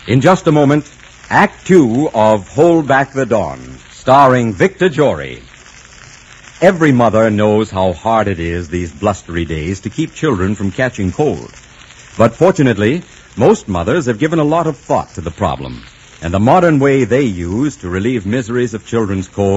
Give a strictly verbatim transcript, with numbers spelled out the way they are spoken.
In just a moment, Act Two of Hold Back the Dawn, starring Victor Jory. Every mother knows how hard it is these blustery days to keep children from catching cold. But fortunately, most mothers have given a lot of thought to the problem, and the modern way they use to relieve miseries of children's cold